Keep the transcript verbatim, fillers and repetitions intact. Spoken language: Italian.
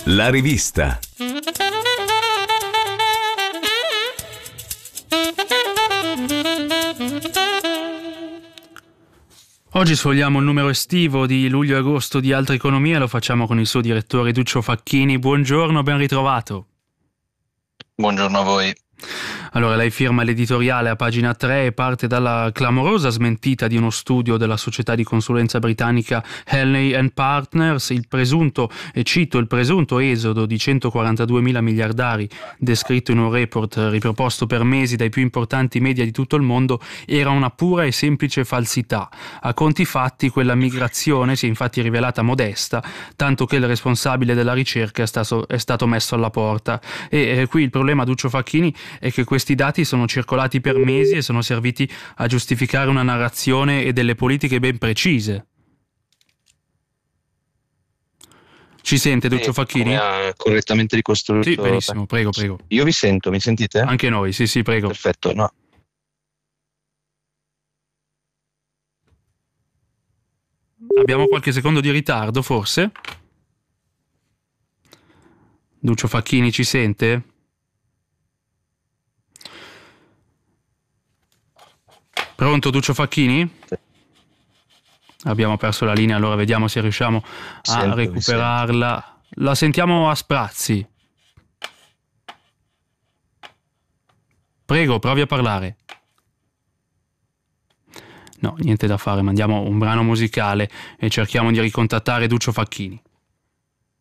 La rivista. Oggi sfogliamo il numero estivo di luglio e agosto di Altra Economia e lo facciamo con il suo direttore Duccio Facchini. Buongiorno, ben ritrovato. Buongiorno a voi. Allora, lei firma l'editoriale a pagina tre e parte dalla clamorosa smentita di uno studio della società di consulenza britannica Henley and Partners, il presunto, e cito, il presunto esodo di centoquarantaduemila miliardari descritto in un report riproposto per mesi dai più importanti media di tutto il mondo era una pura e semplice falsità. A conti fatti, quella migrazione si è infatti rivelata modesta, tanto che il responsabile della ricerca è stato, è stato messo alla porta. E eh, qui il problema, Duccio Facchini, è che questi dati sono circolati per mesi e sono serviti a giustificare una narrazione e delle politiche ben precise. Ci sente, Duccio Sì, Facchini? come ha correttamente ricostruito. Sì, benissimo, prego, prego. Io vi sento, mi sentite? Anche noi, sì, sì, prego. Perfetto, no. Abbiamo qualche secondo di ritardo, forse? Duccio Facchini ci sente? Pronto, Duccio Facchini? Sì. Abbiamo perso la linea, allora vediamo se riusciamo a Sento, recuperarla. La sentiamo a sprazzi. Prego, provi a parlare. No, niente da fare, mandiamo un brano musicale e cerchiamo di ricontattare Duccio Facchini.